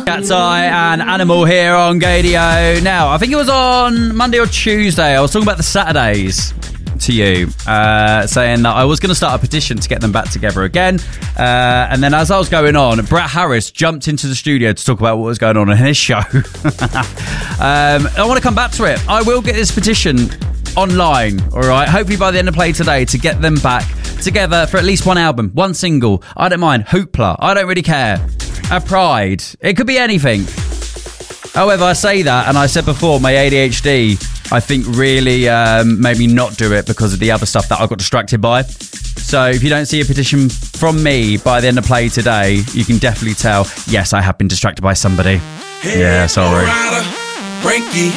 Cat's Eye and Animal here on Gadio. Now, I think it was on Monday or Tuesday, I was talking about the Saturdays to you, saying that I was going to start a petition to get them back together again. And then as I was going on, Brett Harris jumped into the studio to talk about what was going on in his show. I want to come back to it. I will get this petition online, all right? Hopefully by the end of play today to get them back together for at least one album, one single. I don't mind. Hoopla. I don't really care. A Pride. It could be anything. However, I say that, and I said before, my ADHD, I think, really made me not do it because of the other stuff that I got distracted by. So if you don't see a petition from me by the end of play today, you can definitely tell, yes, I have been distracted by somebody. Yeah, sorry.